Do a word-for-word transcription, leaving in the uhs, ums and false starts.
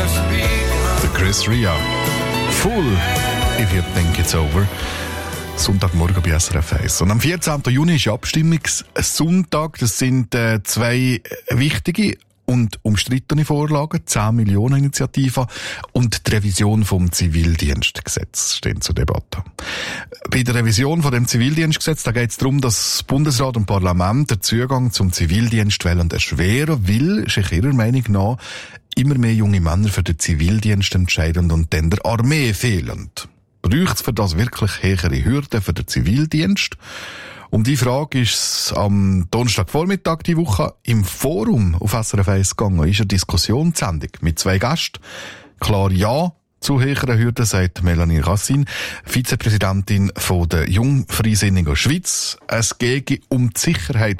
Der Chris Ria. Fool, if you think it's over. Sonntagmorgen bei S R F eins. Und am vierzehnten Juni ist Abstimmungssonntag. Das sind äh, zwei wichtige und umstrittene Vorlagen, zehn Millionen Initiativen und die Revision vom Zivildienstgesetz stehen zur Debatte. Bei der Revision von dem Zivildienstgesetz, da geht es darum, dass Bundesrat und Parlament den Zugang zum Zivildienst wollen erschweren, weil, ist ihrer Meinung nach, immer mehr junge Männer für den Zivildienst entscheiden und dann der Armee fehlen. Braucht es für das wirklich höhere Hürden für den Zivildienst? Um die Frage ist es am Donnerstagvormittag die Woche im Forum auf S R F eins gegangen. Ist eine Diskussionssendung mit zwei Gästen. Klar ja zu höheren Hürden, sagt Melanie Racine, Vizepräsidentin von der Jungfreisinnigen Schweiz. Es gehe um die Sicherheit